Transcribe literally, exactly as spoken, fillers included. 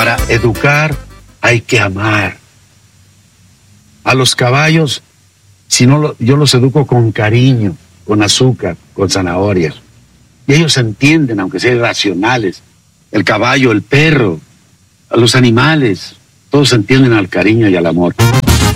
Para educar hay que amar. A los caballos, si no lo, yo los educo con cariño, con azúcar, con zanahorias. Y ellos entienden, aunque sean irracionales. El caballo, el perro, a los animales, todos entienden al cariño y al amor.